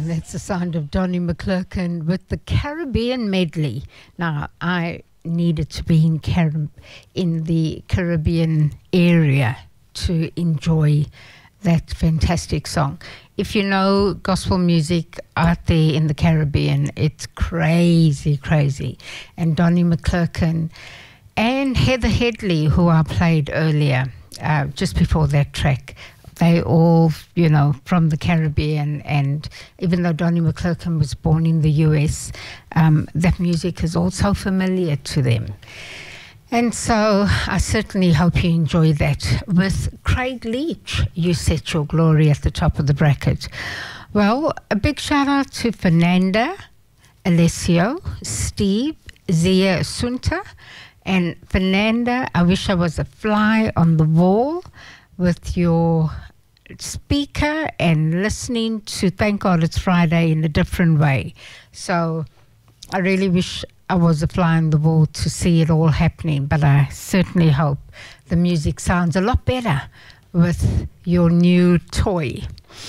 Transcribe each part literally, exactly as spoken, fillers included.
That's the sound of Donnie McClurkin with the Caribbean medley. Now, I needed to be in, Car- in the Caribbean area to enjoy that fantastic song. If you know gospel music out there in the Caribbean, it's crazy, crazy. And Donnie McClurkin and Heather Headley, who I played earlier, uh, just before that track, they all, you know, from the Caribbean. And even though Donnie McClurkin was born in the U S, um, that music is also familiar to them. And so I certainly hope you enjoy that. With Craig Leach, You Set Your Glory at the top of the bracket. Well, a big shout out to Fernanda, Alessio, Steve, Zia Sunta. And Fernanda, I wish I was a fly on the wall with your speaker and listening to Thank God It's Friday in a different way. So I really wish I was a fly on the wall to see it all happening, but I certainly hope the music sounds a lot better with your new toy.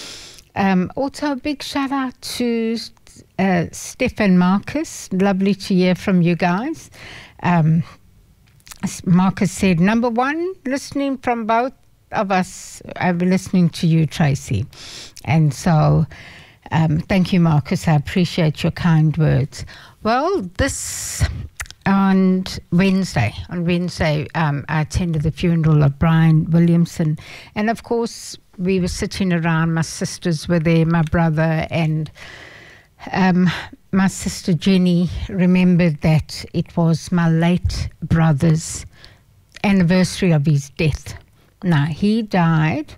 Um, also, a big shout out to uh, Steph and Marcus. Lovely to hear from you guys. Um, Marcus said, number one, listening from both of us. I've been listening to you, Tracy. And so um, thank you, Marcus. I appreciate your kind words. Well, this on Wednesday, on Wednesday, um, I attended the funeral of Brian Williamson. And of course, we were sitting around. My sisters were there, my brother, and um, my sister Jenny remembered that it was my late brother's anniversary of his death. Now, he died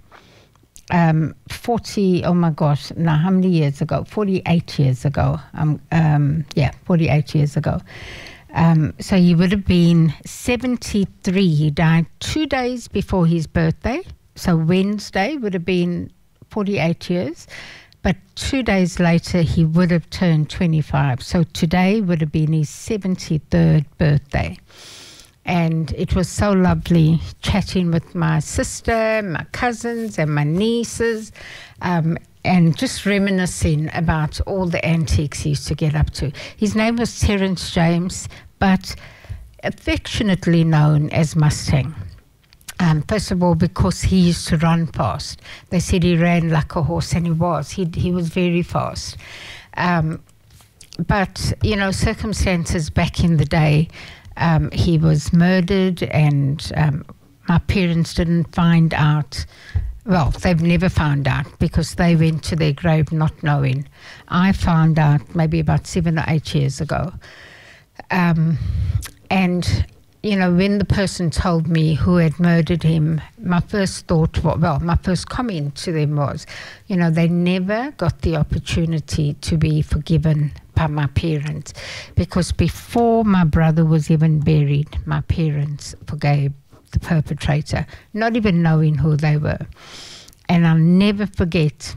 um, forty, oh my gosh, now how many years ago? forty-eight years ago. Um, um, yeah, forty-eight years ago. Um, so he would have been seventy-three. He died two days before his birthday. So Wednesday would have been forty-eight years. But two days later, he would have turned twenty-five. So today would have been his seventy-third birthday. And it was so lovely chatting with my sister, my cousins, and my nieces, um, and just reminiscing about all the antics he used to get up to. His name was Terence James, but affectionately known as Mustang. Um, first of all, because he used to run fast. They said he ran like a horse, and he was. He, he was very fast. Um, but, you know, circumstances back in the day, Um, he was murdered, and um, my parents didn't find out. Well, they've never found out because they went to their grave not knowing. I found out maybe about seven or eight years ago. Um, and, you know, when the person told me who had murdered him, my first thought, well, my first comment to them was, you know, they never got the opportunity to be forgiven by my parents, because before my brother was even buried, my parents forgave the perpetrator, not even knowing who they were. And I'll never forget,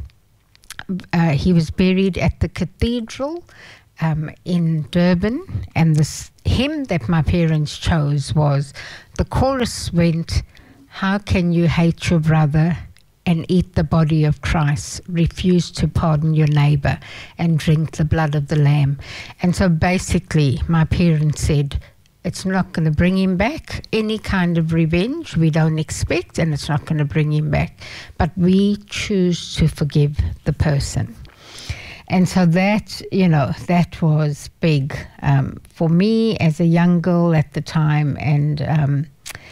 uh, he was buried at the cathedral um, in Durban, and this hymn that my parents chose was, the chorus went, how can you hate your brother and eat the body of Christ, refuse to pardon your neighbor, and drink the blood of the Lamb. And so basically, my parents said, it's not going to bring him back. Any kind of revenge we don't expect, and it's not going to bring him back. But we choose to forgive the person. And so that, you know, that was big um, for me as a young girl at the time. And um,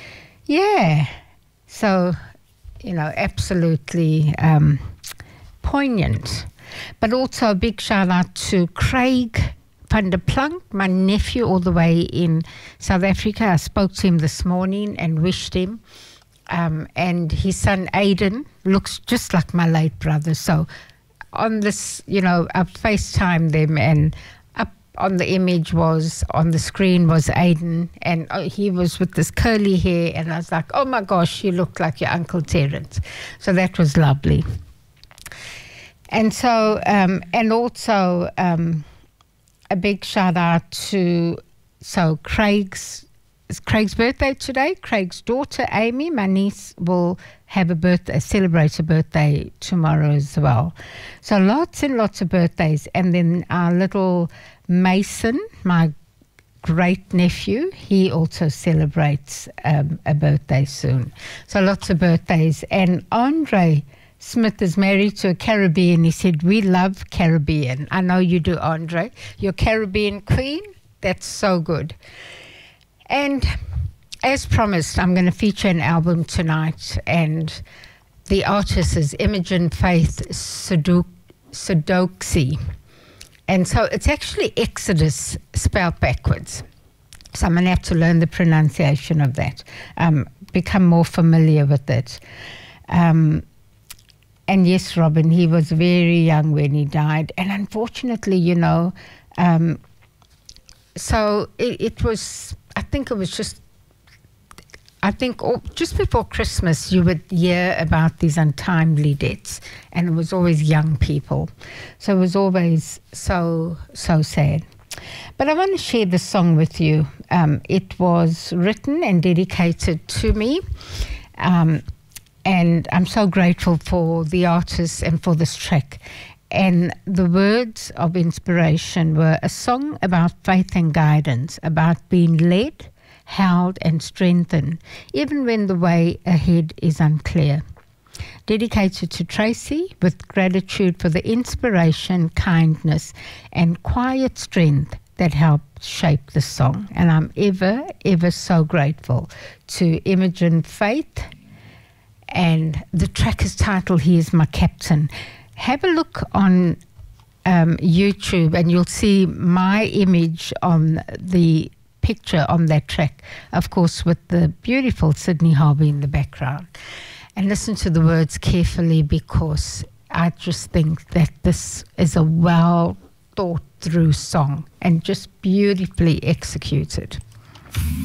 yeah, so you know, absolutely um, poignant. But also a big shout out to Craig van der Plank, my nephew all the way in South Africa. I spoke to him this morning and wished him. Um, and his son Aiden looks just like my late brother. So on this, you know, I FaceTimed them, and up on the image was, on the screen was Aiden, and oh, he was with this curly hair, and I was like, oh my gosh, you look like your Uncle Terence. So that was lovely. And so, um, and also um, a big shout out to, so Craig's it's Craig's birthday today. Craig's daughter, Amy, my niece, will have a birthday, celebrate a birthday tomorrow as well. So lots and lots of birthdays. And then our little Mason, my great nephew, he also celebrates um, a birthday soon. So lots of birthdays. And Andre Smith is married to a Caribbean. He said, we love Caribbean. I know you do, Andre. You're Caribbean queen. That's so good. And as promised, I'm going to feature an album tonight, and the artist is Imogen Faith Sadok- Sadoksi. And so it's actually Exodus spelled backwards. So I'm going to have to learn the pronunciation of that, um, become more familiar with it. Um, and yes, Robin, he was very young when he died. And unfortunately, you know, um, so it, it was, I think it was just, I think all, just before Christmas, you would hear about these untimely deaths, and it was always young people. So it was always so, so sad. But I want to share this song with you. Um, it was written and dedicated to me, um, and I'm so grateful for the artist and for this track. And the words of inspiration were a song about faith and guidance, about being led, held and strengthened, even when the way ahead is unclear. Dedicated to Tracy, with gratitude for the inspiration, kindness and quiet strength that helped shape the song. And I'm ever, ever so grateful to Imogen Faith. And the track is titled He Is My Captain. Have a look on um, YouTube and you'll see my image on the picture on that track, of course, with the beautiful Sydney Harbour in the background. And listen to the words carefully, because I just think that this is a well thought through song and just beautifully executed.